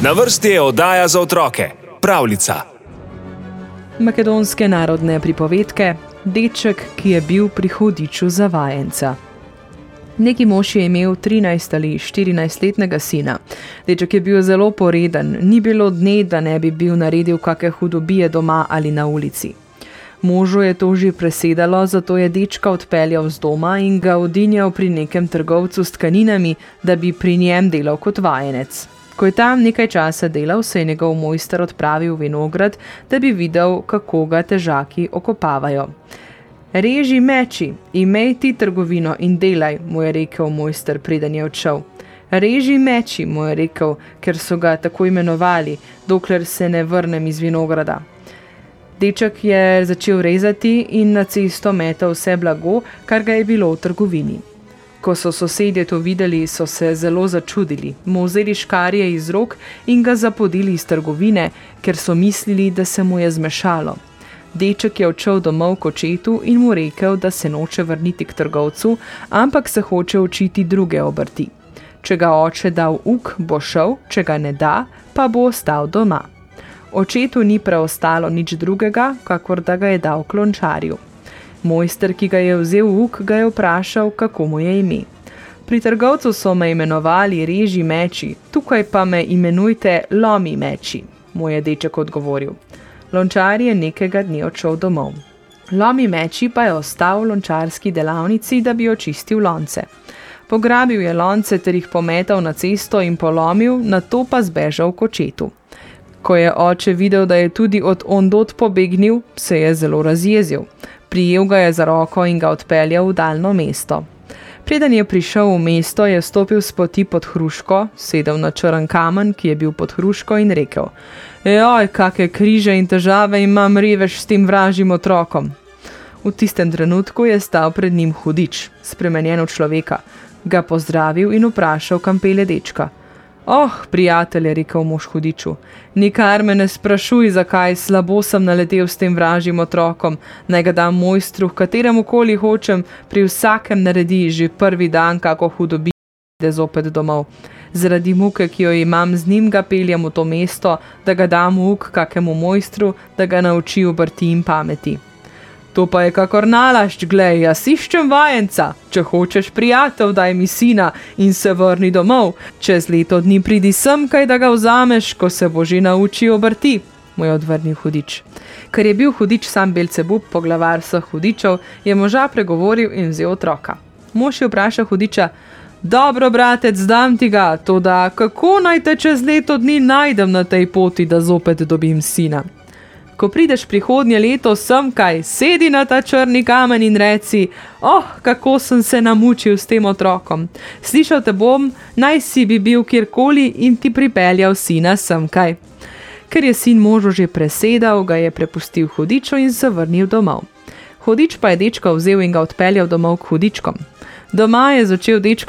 Na vrsti je oddaja za otroke, Pravljica. Makedonske narodne pripovedke, deček, ki je bil pri hudiču za vajenca. Neki mož je imel 13 ali 14-letnega sina. Deček je bil zelo poreden, ni bilo dne, da ne bi bil naredil kake hudobije doma ali na ulici. Možu je to že presedalo, zato je dečka odpeljal z doma in ga odinjal pri nekem trgovcu s tkaninami, da bi pri njem delal kot vajenec. Ko je tam nekaj časa delal, se je njegov mojster odpravil v vinograd, da bi videl, kako ga težaki okopavajo. Reži meči, imej ti trgovino in delaj, mu je rekel mojster, preden je odšel. Reži meči, mu je rekel, ker so ga tako imenovali, dokler se ne vrnem iz vinograda. Deček je začel rezati in na cesto metal vse blago, kar ga je bilo v trgovini. Ko so sosedje to videli, so se zelo začudili, mu vzeli škarje iz rok in ga zapodili iz trgovine, ker so mislili, da se mu je zmešalo. Deček je odšel domov k očetu in mu rekel, da se noče vrniti k trgovcu, ampak se hoče učiti druge obrti. Če ga oče da v uk, bo šel, če ga ne da, pa bo ostal doma. Očetu ni preostalo nič drugega, kakor da ga je dal klončarju. Mojster, ki ga je vzel v uk, ga je vprašal, kako mu je ime. Pri trgovcu so me imenovali Reži meči, tukaj pa me imenujte Lomi meči, mu je deček odgovoril. Lončar je nekega dne odšel domov. Lomi meči pa je ostal v lončarski delavnici, da bi očistil lonce. Pograbil je lonce ter jih pometal na cesto in polomil, nato pa zbežal k očetu. Ko je oče videl, da je tudi od ondot pobegnil, se je zelo razjezil. Prijel ga je za roko in ga odpeljal v daljno mesto. Preden je prišel v mesto, je stopil s poti pod hruško, sedel na črn kamen, ki je bil pod hruško in rekel: "Joj, kake križe in težave imam, revež s tem vražjim otrokom." V tistem trenutku je stal pred njim hudič, spremenjen v človeka, ga pozdravil in vprašal, kam pelje dečka. "Oh, prijatelj," je rekel mož hudiču, "nikar me ne sprašuj, zakaj, slabo sem naletel s tem vražjim otrokom, naj ga dam mojstru, kateremu koli hočem, pri vsakem naredi že prvi dan kako hudobijo, da zopet domov. Zaradi muke, ki jo imam z njim, ga peljem v to mesto, da ga dam v uk kakemu mojstru, da ga nauči obrti in pameti." "To pa je kakor nalašč, glej, jaz iščem vajenca. Če hočeš, prijatelj, daj mi sina in se vrni domov. Čez leto dni pridi sem, kaj da ga vzameš, ko se bo že naučil obrti," mu je odvrnil hudič. Ker je bil hudič sam Belcebub, poglavar vseh hudičev, je moža pregovoril in vzel otroka. Mož je vprašal hudiča: "Dobro, bratec, dam ti ga, toda kako naj te čez leto dni najdem na tej poti, da zopet dobim sina?" "Ko prideš prihodnje leto sem, kaj, sedi na ta črni kamen in reci: Oh, kako sem se namučil s tem otrokom. Slišal te bom, naj si bi bil kjerkoli in ti pripeljal sina sem, kaj." Ker je sin možu že presedal, ga je prepustil hudiču in se vrnil domov. Hudič pa je dečka vzel in ga odpeljal domov k hudičkom. Doma je začel dečka